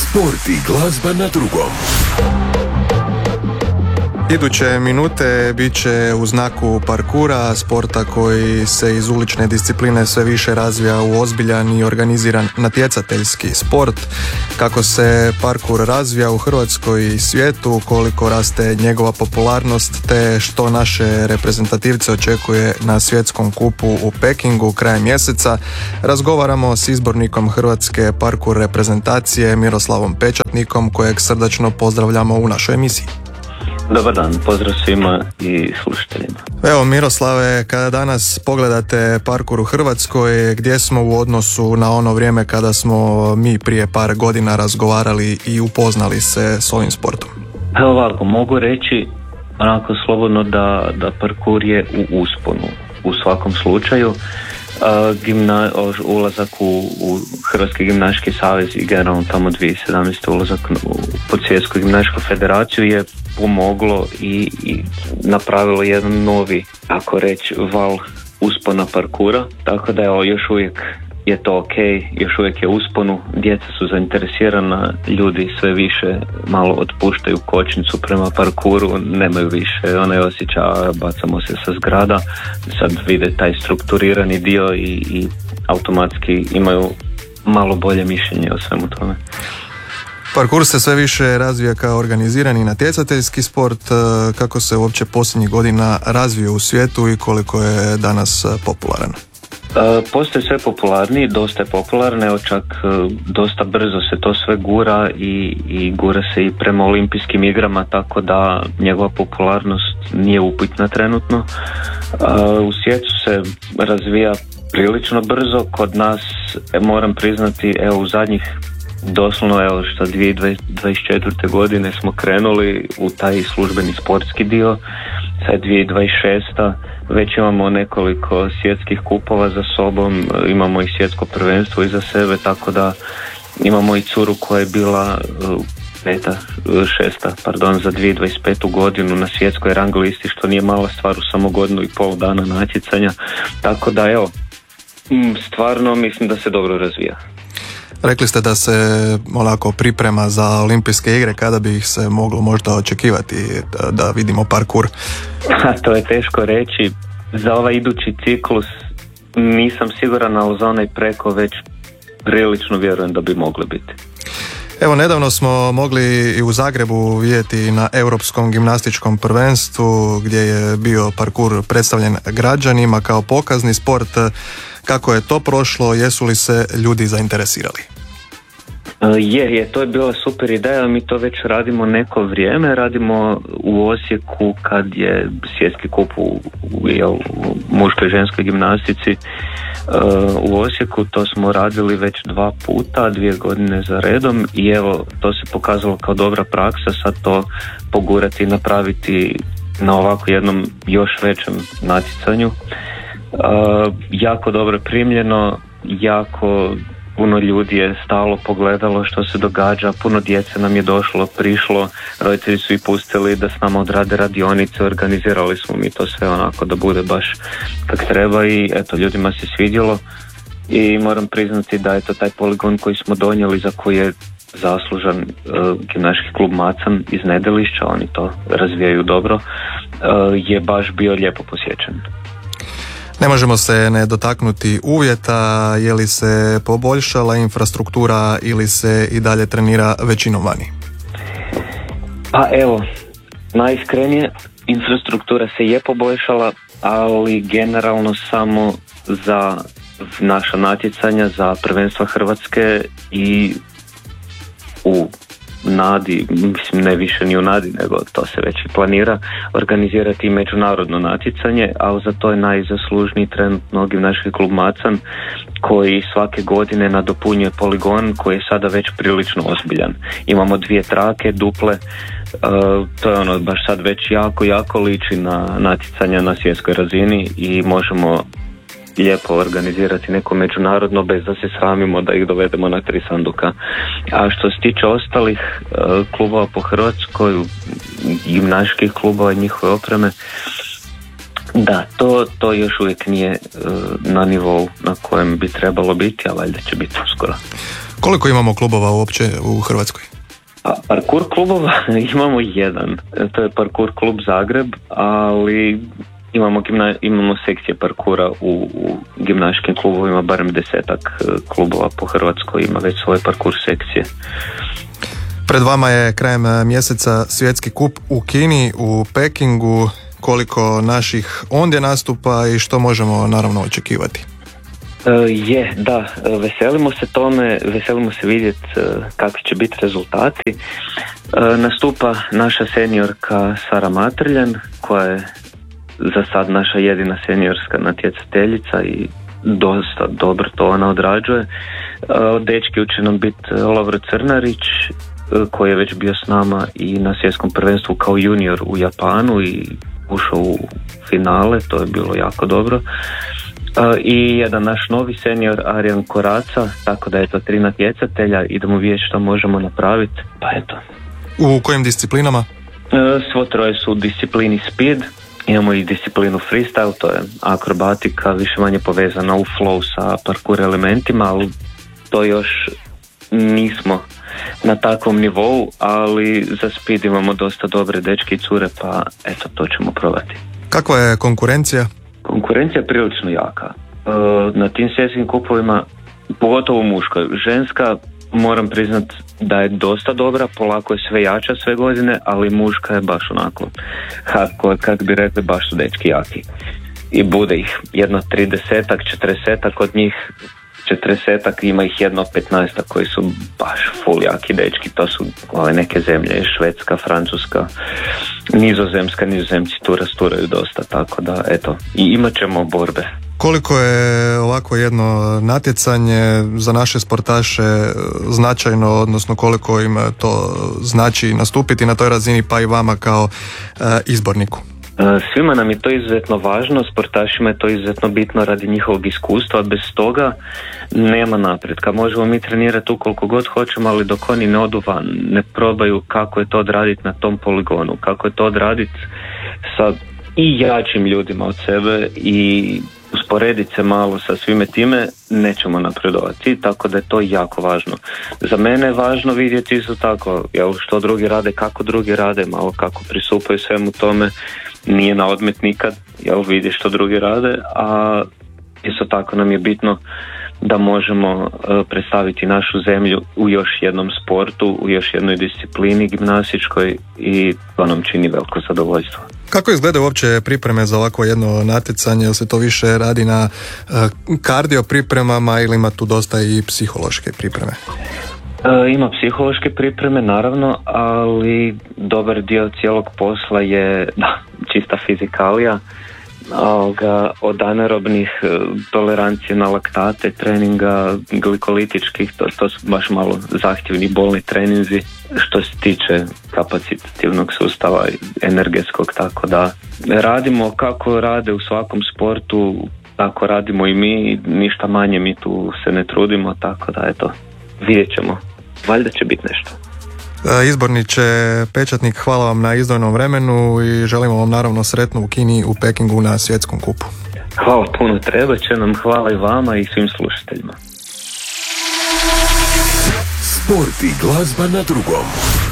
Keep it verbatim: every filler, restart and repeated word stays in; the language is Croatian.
Sport i glazba na drugom. Iduće minute bit će u znaku parkura, sporta koji se iz ulične discipline sve više razvija u ozbiljan i organiziran natjecateljski sport. Kako se parkur razvija u Hrvatskoj i svijetu, koliko raste njegova popularnost, te što naše reprezentativce očekuje na svjetskom kupu u Pekingu krajem mjeseca, razgovaramo s izbornikom Hrvatske parkur reprezentacije Miroslavom Pečatnikom, kojeg srdačno pozdravljamo u našoj emisiji. Dobar dan, pozdrav svima i slušateljima. Evo Miroslave, kada danas pogledate parkur u Hrvatskoj, gdje smo u odnosu na ono vrijeme kada smo mi prije par godina razgovarali i upoznali se s ovim sportom? Evo ovako, mogu reći onako slobodno da, da parkur je u usponu u svakom slučaju. Uh, gimna, ulazak u, u Hrvatski gimnastički savez i generalno tamo dvije tisuće sedamnaeste ulazak u Podsvjetsku gimnastičku federaciju je pomoglo i, i napravilo jedan novi, ako reći, val uspona parkura, tako da evo, još uvijek je to ok, još uvijek je usponu, djeca su zainteresirana, ljudi sve više malo otpuštaju kočnicu prema parkuru, nemaju više onaj osjećaj, bacamo se sa zgrada, sad vide taj strukturirani dio i, i automatski imaju malo bolje mišljenje o svemu tome. Parkur se sve više razvija kao organizirani natjecateljski sport. Kako se uopće posljednjih godina razvio u svijetu i koliko je danas popularan? Postoje sve popularniji, dosta je popularno, evo čak dosta brzo se to sve gura i, i gura se i prema olimpijskim igrama, tako da njegova popularnost nije upitna trenutno. U svijetu se razvija prilično brzo, kod nas moram priznati, evo u zadnjih doslovno evo što dvije tisuće dvadeset četvrte godine smo krenuli u taj službeni sportski dio, sad dvije tisuće dvadeset šeste već imamo nekoliko svjetskih kupova za sobom, imamo i svjetsko prvenstvo iza sebe, tako da imamo i curu koja je bila peta, šesta, pardon, za dvije tisuće dvadeset petu godinu na svjetskoj rang listi, što nije mala stvar u samo godinu i pol dana natjecanja, tako da evo, stvarno mislim da se dobro razvija. Rekli ste da se onako priprema za olimpijske igre, kada bi ih se moglo možda očekivati da, da vidimo parkur? To je teško reći. Za ovaj idući ciklus nisam siguran, ali za onaj preko već prilično vjerujem da bi mogli biti. Evo, nedavno smo mogli i u Zagrebu vidjeti na Europskom gimnastičkom prvenstvu gdje je bio parkur predstavljen građanima kao pokazni sport. Kako je to prošlo? Jesu li se ljudi zainteresirali? Je, je, to je bila super ideja, mi to već radimo neko vrijeme, radimo u Osijeku kad je svjetski kup u, u, u muškoj i ženskoj gimnastici. U Osijeku to smo radili već dva puta, dvije godine za redom i evo, to se pokazalo kao dobra praksa, sad to pogurati i napraviti na ovako jednom još većem natjecanju. Uh, jako dobro primljeno, jako puno ljudi je stalo pogledalo što se događa, puno djece nam je došlo, prišlo, roditelji su i pustili da s nama odrade radionice, organizirali smo mi to sve onako da bude baš kak treba i eto, ljudima se svidjelo i moram priznati da je to taj poligon koji smo donijeli, za koji je zaslužan uh, gimnastički klub Macan iz Nedelišća, oni to razvijaju dobro, uh, je baš bio lijepo posjećen. Ne možemo se ne dotaknuti uvjeta, je li se poboljšala infrastruktura ili se i dalje trenira većinom vani? Pa evo, najiskrenije, infrastruktura se je poboljšala, ali generalno samo za naša natjecanja, za prvenstva Hrvatske i u nadi, mislim ne više ni u nadi, nego to se već i planira, organizirati i međunarodno natjecanje, ali za to je najzaslužniji trenutno gimnastički klub Macan, koji svake godine nadopunjuje poligon koji je sada već prilično ozbiljan. Imamo dvije trake, duple, uh, to je ono baš sad već jako, jako liči na natjecanja na svjetskoj razini i možemo lijepo organizirati neko međunarodno bez da se sramimo da ih dovedemo na tri sanduka. A što se tiče ostalih uh, klubova po Hrvatskoj, gimnastičkih klubova i njihove opreme, da, to, to još uvijek nije uh, na nivou na kojem bi trebalo biti, a valjda će biti uskoro. Koliko imamo klubova uopće u Hrvatskoj? A parkour klubova imamo jedan, to je Parkour klub Zagreb, ali imamo, gimna, imamo sekcije parkura u, u gimnastičkim klubovima, barem desetak klubova po Hrvatskoj ima već svoje parkour sekcije. Pred vama je krajem mjeseca svjetski kup u Kini, u Pekingu. Koliko naših ondje nastupa i što možemo naravno očekivati? Uh, je, da, veselimo se tome, veselimo se vidjeti uh, kakvi će biti rezultati. Uh, nastupa naša seniorka Sara Matrljan, koja je za sad naša jedina seniorska natjecateljica i dosta dobro to ona odrađuje. Uh, dečki će nam biti Lovro Crnarić, uh, koji je već bio s nama i na svjetskom prvenstvu kao junior u Japanu i ušao u finale, to je bilo jako dobro. I jedan naš novi senior Arjan Koraca, tako da je to tri natjecatelja, idemo vidjeti što možemo napraviti, pa eto. U kojim disciplinama? Svo troje su u disciplini speed, imamo i disciplinu freestyle, to je akrobatika, više manje povezana u flow sa parkour elementima, ali to još nismo na takvom nivou, ali za speed imamo dosta dobre dečke i cure, pa eto, to ćemo probati. Kakva je konkurencija? Konkurencija je prilično jaka. Na tim svjetskim kupovima, pogotovo muškoj, ženska, moram priznat da je dosta dobra, polako je sve jača sve godine, ali muška je baš onako hardcore, kak bi rekli, baš su dečki jaki. I bude ih jedno tridesetak, četrdesetak od njih, četrdesetak, ima ih jedno petnaestak koji su baš full jaki dečki, to su ove neke zemlje, Švedska, Francuska, Nizozemska, Nizozemci tu rasturaju dosta, tako da eto, i imat ćemo borbe. Koliko je ovako jedno natjecanje za naše sportaše značajno, odnosno koliko im to znači nastupiti na toj razini, pa i vama kao e, izborniku? Svima nam je to izuzetno važno, sportašima je to izuzetno bitno radi njihovog iskustva, bez toga nema napretka. Možemo mi trenirati tu koliko god hoćemo, ali dok oni ne odu van, ne probaju kako je to odraditi na tom poligonu, kako je to odraditi sa i jačim ljudima od sebe i usporediti se malo sa svime time, nećemo napredovati, tako da je to jako važno. Za mene je važno vidjeti isto tako, jel, što drugi rade, kako drugi rade, malo kako pristupaju svemu tome, nije na odmet nikad, jel, vidi što drugi rade, a isto tako nam je bitno da možemo uh, predstaviti našu zemlju u još jednom sportu, u još jednoj disciplini gimnastičkoj i to nam čini veliko zadovoljstvo. Kako izgleda uopće pripreme za ovako jedno natjecanje? Jel se to više radi na uh, kardio pripremama ili ima tu dosta i psihološke pripreme? E, ima psihološke pripreme naravno, ali dobar dio cijelog posla je da, čista fizikalija, ovoga, od anaerobnih tolerancije na laktate, treninga glikolitičkih, to, to su baš malo zahtjevni bolni treninzi što se tiče kapacitativnog sustava energetskog, tako da radimo kako rade u svakom sportu, tako radimo i mi, ništa manje mi tu se ne trudimo, tako da eto, vidjet ćemo, valjda će biti nešto. Izborniče Pečatnik, hvala vam na izdvojenom vremenu i želimo vam naravno sretno u Kini, u Pekingu na svjetskom kupu. Hvala puno, treba će nam, hvala i vama i svim slušateljima. Sport i glazba na drugom.